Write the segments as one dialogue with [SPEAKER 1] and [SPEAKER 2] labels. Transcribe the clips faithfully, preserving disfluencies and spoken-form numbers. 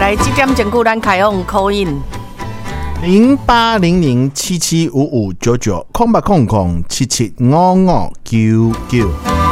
[SPEAKER 1] 来，这点钟久咱开放call in
[SPEAKER 2] 零八零零七七五五九九空八空空七七五五九九。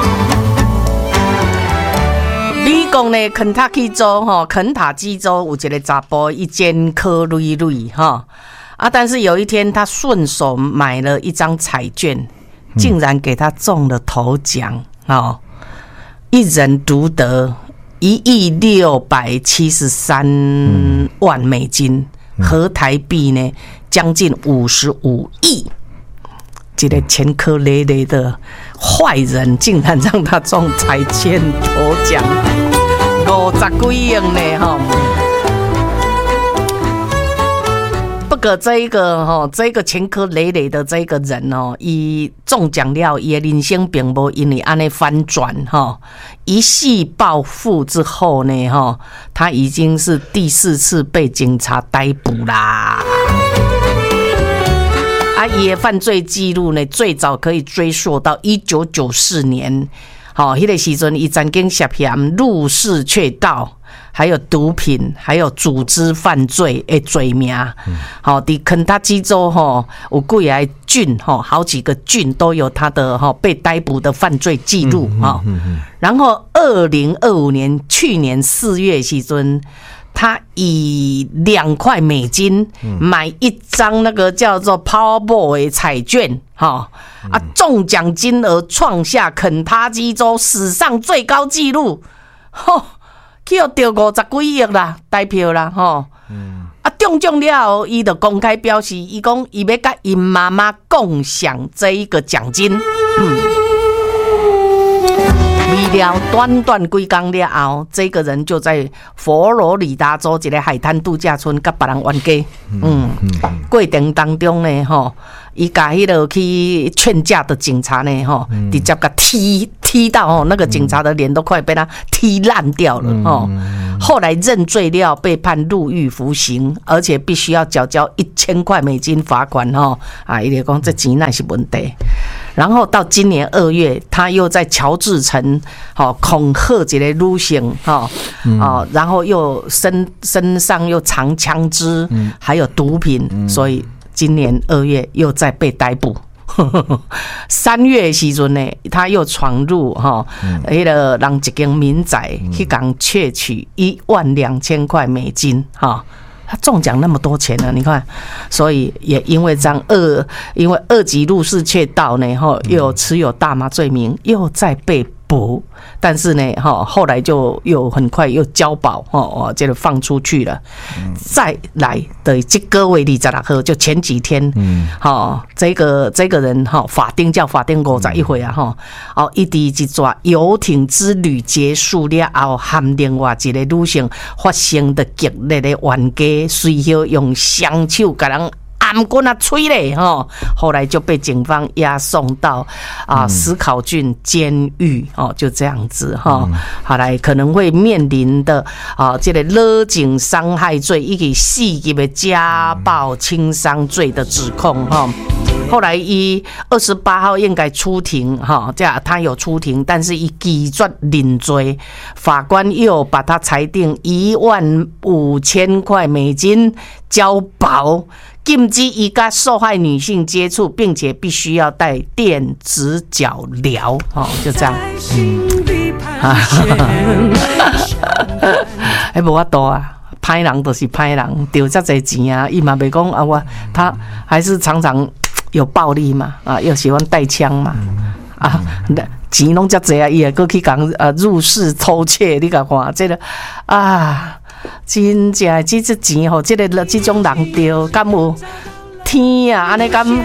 [SPEAKER 1] 美国呢，肯塔基州哈，肯塔基州有一个查甫，伊健康累累哈啊，但是有一天他顺手买了一张彩券，竟然给他中了头奖哦，一人独得一亿六百七十三万美金，合台币呢将近五十五亿。这个前科累累的坏人，竟然让他中彩券头奖五十几亿呢！哈。不过这一个哈，这个前科累累的这个人哦，伊中奖了，伊的人生并无因为安尼翻转哈。一夕暴富之后呢，哈，他已经是第四次被警察逮捕啦。啊，伊的犯罪记录呢，最早可以追溯到一九九四年。好，迄个时阵，伊曾经涉嫌入室窃盗，还有毒品，还有组织犯罪的罪名。好，伫肯塔基州吼，有几个郡吼，好几个郡都有他的吼被逮捕的犯罪记录哈。然后，二零二五年去年四月时阵，他以两块美金买一张那个叫做 Powerball 的彩券，哈啊，中奖金额创下肯塔基州史上最高纪录，吼，去到得五十几亿啦，台票啦，吼，啊，中奖了后，伊就公开表示，伊讲伊要甲因妈妈共享这一个奖金，嗯。未了短短几天了后，这个人就在佛罗里达州一个海滩度假村跟别人冤家。嗯，过程当中呢，吼，伊甲迄个去劝架的警察呢，吼，直接甲踢踢到吼，那个警察的脸都快被他踢烂掉了，吼。后来认罪了，被判入狱服刑，而且必须要缴交一千块美金罚款，吼啊，伊就讲这钱那是问题。然后到今年二月，他又在乔治城，好恐吓一个女性，哈，哦，然后又身身上又藏枪支，还有毒品，所以今年二月又再被逮捕。三月的时阵呢，他又闯入哈，迄个人一间民宅去讲窃取一万两千块美金，哈。他中奖那么多钱呢，你看，所以也因为这样二，因为二级入室窃盗呢，哈，又有持有大麻罪名，又再被捕，但是呢，哈，后来就又很快又交保，哦，这个放出去了。再来的这个月二十六号，就前几天，嗯，哈，这个这个人哈，法定叫法定五十一岁啊，哈，哦，一第一抓游艇之旅结束了后，和另外一个女性发生的激烈的冤家，随后用双手给人按棍啊吹嘞哈，后来就被警方押送到啊史考郡监狱哦，就这样子哈。后来可能会面临的啊这个勒颈伤害罪以及四级的家暴轻伤罪的指控哈。后来一二十八号应该出庭哈，这样他有出庭，但是一拒绝认罪，法官又把他裁定一万五千块美金交保。禁止伊跟受害女性接触，并且必须要戴电子脚镣，哦，就这样。哎，无法度啊，歹人就是歹人，丢这侪钱啊，伊嘛袂讲啊，我他还是常常有暴力嘛，啊，又喜欢带枪嘛，啊，钱拢遮侪啊，伊也搁去讲啊入室偷窃，你甲看这个啊。真正这这钱吼，这个这种人着敢有天啊！安尼敢